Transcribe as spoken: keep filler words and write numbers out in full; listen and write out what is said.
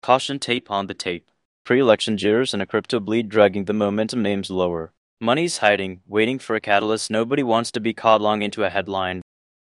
Caution tape on the tape. Pre-election jitters and a crypto bleed dragging the momentum names lower. Money's hiding, waiting for a catalyst. Nobody wants to be caught long into a headline.